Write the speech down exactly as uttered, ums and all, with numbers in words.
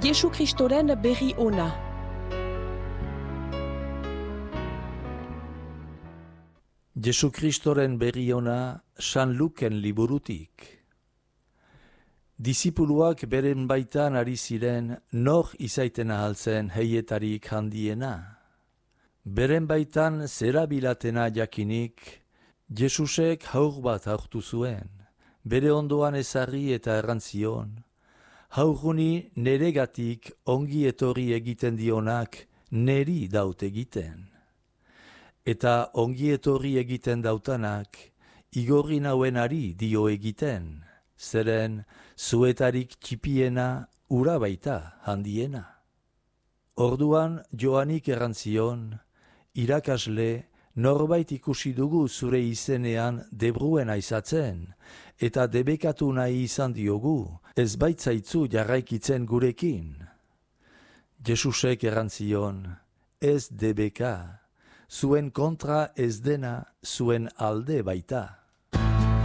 Jesu Kristoren berri ona. Jesu Kristoren berri ona San Luken liburutik. Disipuluak beren baitan ari ziren nor izaiten ahaltzen heietarik handiena. Beren baitan zera bilatena jakinik, Jesusek haur bat hartu zuen, bere ondoan ezarri eta errantzion. Haurguni neregatik ongi etorri egiten dionak neri daut egiten. Eta ongi etorri egiten dautanak, igorri nauenari dio egiten, zeren zuetarik txipiena ura baita handiena. Orduan Joanik errantzion, irakasle, norbait ikusi dugu zure izenean debruen aizatzen, eta debekatu nahi izan diogu, ez baitzaitzu jarraikitzen gurekin. Jesusek errantzion, ez debeka, zuen kontra ez dena zuen alde baita.